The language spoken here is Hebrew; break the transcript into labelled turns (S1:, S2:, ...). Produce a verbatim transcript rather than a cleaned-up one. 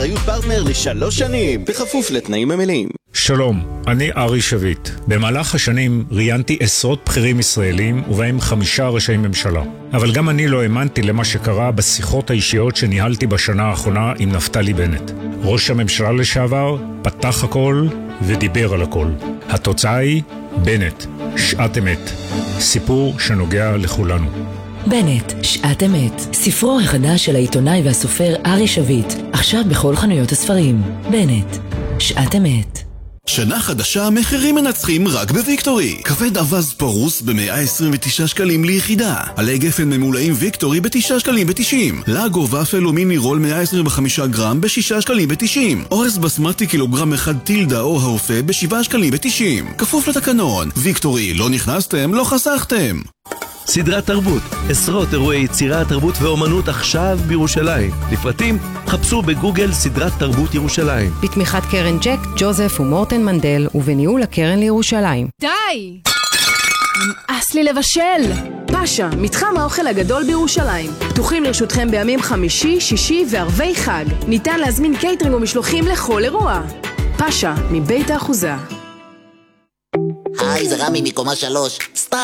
S1: אחריות פרטנר לשלוש שנים, בכפוף לתנאים המלאים.
S2: שלום, אני ארי שביט. במהלך השנים ראיינתי עשרות בכירים ישראלים ובהם חמישה ראשי ממשלה. אבל גם אני לא האמנתי למה שקרה בשיחות האישיות שניהלתי בשנה האחרונה עם נפתלי בנט. ראש הממשלה לשעבר פתח הכל ודיבר על הכל. התוצאה היא בנט, שעת אמת. סיפור שנוגע לכולנו.
S3: בנט, שעת אמת. ספרו החדש של העיתונאי והסופר ארי שביט, עכשיו בכל חנויות הספרים. בנט, שעת אמת.
S4: שנה חדשה, מחירים מנצחים רק בוויקטורי. כבד אבז פרוס ב-מאה עשרים ותשעה שקלים ליחידה. עלי גפן ממולאים ויקטורי ב-תשעה שקלים ו-תשעים. לגו ואפל ומיני רול מאה עשרים וחמישה גרם ב-שישה שקלים ו-תשעים. אורז בסמטי קילוגרם אחד טילדה או האופה ב-שבעה שקלים ו-תשעים. כפוף לתקנון. ויקטורי, לא נכנסתם, לא חסכתם.
S5: סדרת תרבות, עשרות אירועי יצירה, תרבות ואומנות עכשיו בירושלים. לפרטים, חפשו בגוגל סדרת תרבות ירושלים.
S6: בתמיכת קרן ג'ק, ג'וזף ומורטן מנדל, ובניהול הקרן לירושלים.
S7: די! נמאס לי לבשל! פאשה, מתחם האוכל הגדול בירושלים. פתוחים לרשותכם בימים חמישי, שישי וערבי חג. ניתן להזמין קייטרינג ומשלוחים לכל אירוע. פאשה, מבית האחוזה.
S8: היי, זה רמי מקומה שלוש.